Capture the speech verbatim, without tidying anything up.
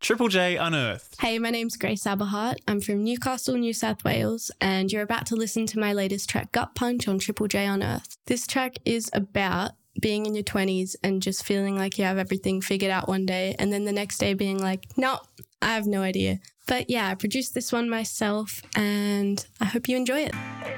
Triple J Unearthed. Hey, my name's Grace Aberhart. I'm from Newcastle, New South Wales, and you're about to listen to my latest track, Gut Punch, on Triple J Unearthed. This track is about being in your twenties and just feeling like you have everything figured out one day, and then the next day being like, no, I have no idea. But yeah, I produced this one myself, and I hope you enjoy it.